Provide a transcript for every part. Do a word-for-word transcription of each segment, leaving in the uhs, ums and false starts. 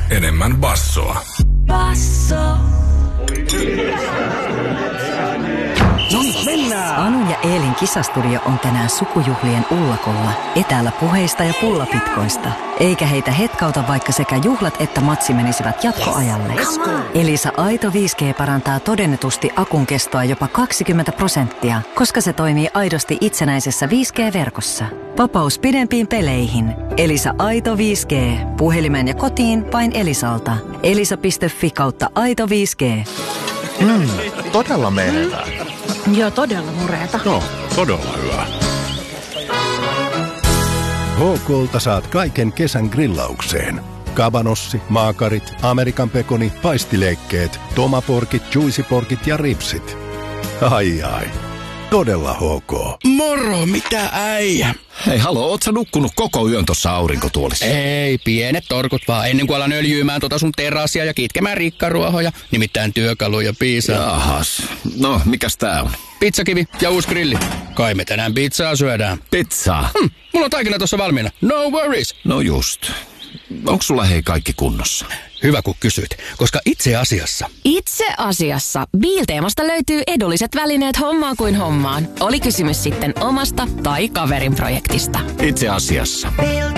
enemmän bassoa. Basso. No niin, mennään! Anu ja Eelin kisastudio on tänään sukujuhlien ullakolla. Etäällä puheista ja pullapitkoista. Eikä heitä hetkauta, vaikka sekä juhlat että matsi menisivät jatkoajalle. Yes, Elisa Aito viisi G parantaa todennetusti akun kestoa jopa kaksikymmentä prosenttia, koska se toimii aidosti itsenäisessä viisi G-verkossa. Vapaus pidempiin peleihin. Elisa Aito viisi G. Puhelimeen ja kotiin vain Elisalta. elisa piste fi kautta Aito viisi G. Mm, todella menevää. Joo, todella mureeta. No, todella hyvä. H K:lta saat kaiken kesän grillaukseen. Kabanossi, maakarit, Amerikan pekoni, paistileikkeet, tomaporkit, juicyporkit ja ripsit. Ai ai, todella H K. Moro, mitä äijä? Hei, halo, oot sä nukkunut koko yön tossa aurinkotuolissa? Ei, pienet torkut vaan, ennen kuin alan öljyymään tota sun terassia ja kitkemään rikkaruohoja, nimittäin työkaluja piisaa. Jahas, no mikäs tää on? Pizzakivi ja uusi grilli. Kai me tänään pizzaa syödään. Pizzaa? Hm, mulla on taikina tossa valmiina. No worries. No just. Onks sulla hei kaikki kunnossa? Hyvä kun kysyt, koska itse asiassa... Itse asiassa Biilteemasta löytyy edulliset välineet hommaan kuin hommaan. Oli kysymys sitten omasta tai kaverin projektista. Itse asiassa.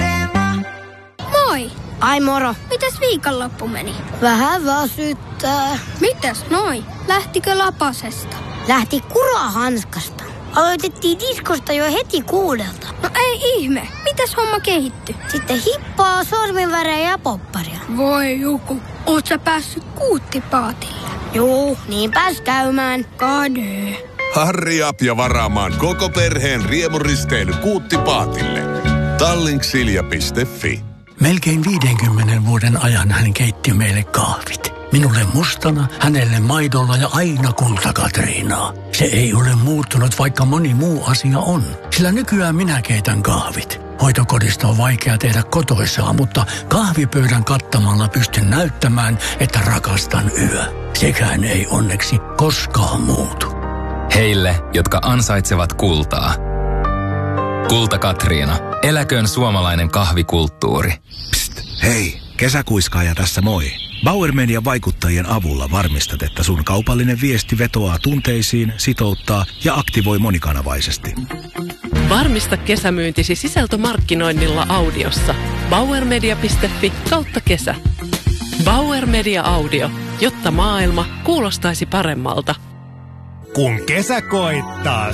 Moi! Ai moro. Mitäs viikonloppu meni? Vähän väsyttää. Mitäs noi? Lähtikö lapasesta? Lähti kurahanskasta. Aloitettiin diskosta jo heti kuudelta. No ei ihme. Mitäs homma kehittyi? Sitten hippaa, sorminvärejä ja popparia. Voi Juku, oot sä päässyt kuuttipaatille? Juu, niin pääs käymään. Kade. Hurry up ja varaamaan koko perheen riemuristeily kuuttipaatille. Tallink-silja piste fi. Melkein viidenkymmenen vuoden ajan hän keitti meille kahvit. Minulle mustana, hänelle maidolla ja aina kulta-Katriinaa. Se ei ole muuttunut, vaikka moni muu asia on. Sillä nykyään minä keitän kahvit. Hoitokodista on vaikea tehdä kotoisaa, mutta kahvipöydän kattamalla pystyn näyttämään, että rakastan yö. Sekään ei onneksi koskaan muutu. Heille, jotka ansaitsevat kultaa. Kulta-Katriina. Eläköön suomalainen kahvikulttuuri. Psst, hei, kesäkuiskaaja tässä moi. Bauer Median vaikuttajien avulla varmistat, että sun kaupallinen viesti vetoaa tunteisiin, sitouttaa ja aktivoi monikanavaisesti. Varmista kesämyyntisi sisältömarkkinoinnilla audiossa. bauermedia piste fi kautta kesä. Bauer Media Audio, jotta maailma kuulostaisi paremmalta. Kun kesä koittaa,